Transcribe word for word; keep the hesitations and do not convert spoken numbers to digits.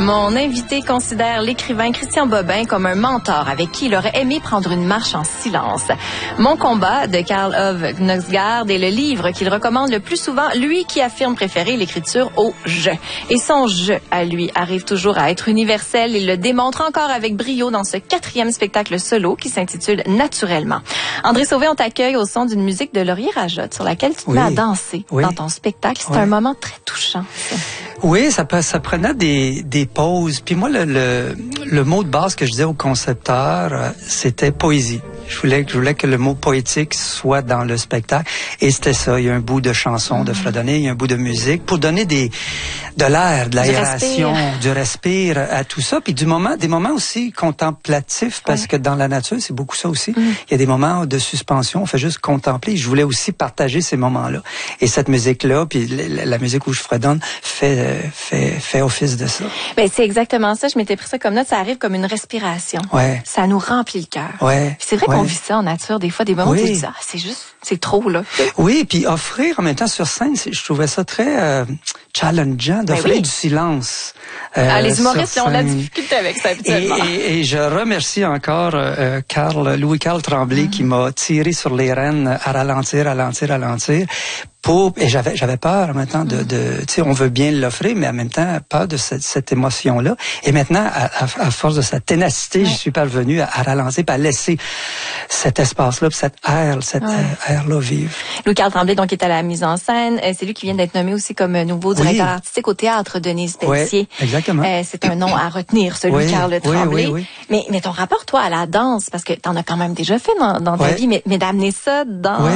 Mon invité considère l'écrivain Christian Bobin comme un mentor avec qui il aurait aimé prendre une marche en silence. Mon combat de Karl Ove Knausgaard est le livre qu'il recommande le plus souvent, lui qui affirme préférer l'écriture au « je ». Et son « je » à lui arrive toujours à être universel. Il le démontre encore avec brio dans ce quatrième spectacle solo qui s'intitule « Naturellement ». André Sauvé, on t'accueille au son d'une musique de Laurier Rajotte sur laquelle tu te oui. mets à danser oui. dans ton spectacle. C'est oui. un moment très touchant, ça. Oui, ça, ça prenait des, des pauses. Puis moi, le, le, le mot de base que je disais au concepteur, c'était poésie. Je voulais, je voulais que le mot poétique soit dans le spectacle. Et c'était ça. Il y a un bout de chanson de fredonner, il y a un bout de musique pour donner des, de l'air, de l'aération, du respire à tout ça. Puis du moment, des moments aussi contemplatifs, parce ouais. que dans la nature, c'est beaucoup ça aussi. Mm. Il y a des moments de suspension. On fait juste contempler. Je voulais aussi partager ces moments-là. Et cette musique-là, puis la, la musique où je fredonne, fait fait fait office de ça. Ben c'est exactement ça. Je m'étais pris ça comme note. Ça arrive comme une respiration. Ouais. Ça nous remplit le cœur. Ouais. C'est vrai ouais. qu'on vit ça en nature des fois, des moments oui. où tu dis ah c'est juste c'est trop là. Oui, puis offrir en même temps sur scène, je trouvais ça très euh, challengeant d'offrir ben oui. du silence. Euh, ah, les humoristes ont de la difficulté avec ça habituellement. Et, et, et je remercie encore euh, Carl, Louis-Carl Tremblay mm-hmm. qui m'a tiré sur les rênes à ralentir, ralentir, ralentir. Pour, et j'avais j'avais peur maintenant de, de tu sais on veut bien l'offrir mais en même temps peur de cette, cette émotion là et maintenant à, à, à force de sa ténacité ouais. je suis parvenu à, à ralentir à laisser cet espace là cet air cette ouais. air là vivre. Louis-Carl Tremblay donc est à la mise en scène, c'est lui qui vient d'être nommé aussi comme nouveau directeur oui. artistique au théâtre Denise Pelletier. Oui, exactement. Euh, c'est un nom à retenir celui oui, Louis-Carl Tremblay. Oui, oui, oui. Mais mais ton rapport toi à la danse parce que t'en as quand même déjà fait dans, dans ta oui. vie mais mais d'amener ça dans oui.